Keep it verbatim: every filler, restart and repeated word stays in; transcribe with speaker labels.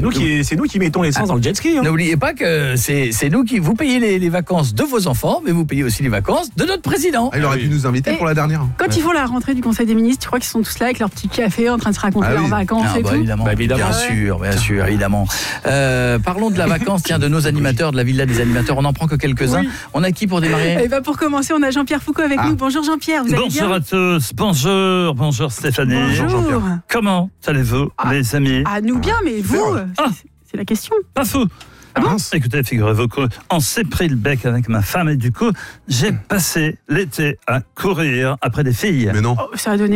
Speaker 1: nous qui, c'est nous qui mettons l'essence ah, dans le jet ski. Hein.
Speaker 2: N'oubliez pas que c'est, c'est nous qui vous payez les, les vacances de vos enfants, mais vous payez aussi les vacances de notre président.
Speaker 3: Ah, il aurait pu nous inviter et pour la dernière.
Speaker 4: Quand ouais. ils font la rentrée du Conseil des ministres, tu crois qu'ils sont tous là avec leur petit café en train de se raconter ah, leurs oui. vacances ah, et
Speaker 2: bah,
Speaker 4: tout
Speaker 2: évidemment, bah, évidemment. Bien ouais. sûr, bien sûr, évidemment. Euh, parlons de la vacance, tiens, de nos animateurs, de la Villa des animateurs. On n'en prend que quelques-uns. Oui. On a qui pour démarrer?
Speaker 4: Eh ben pour commencer, on a Jean-Pierre Foucault avec ah. nous. Bonjour Jean-Pierre, vous allez
Speaker 5: bonjour
Speaker 4: bien?
Speaker 5: à tous, bonjour, bonjour Stéphanie.
Speaker 4: Bonjour.
Speaker 5: Comment allez-vous, ah. les amis?
Speaker 4: Ah, nous bien, mais vous, ah. c'est, c'est la question.
Speaker 5: Pas fou. Ah bon? Écoutez, figurez-vous qu'on s'est pris le bec avec ma femme et du coup, j'ai passé l'été à courir après des filles.
Speaker 3: Mais non.
Speaker 4: Oh, ça a donné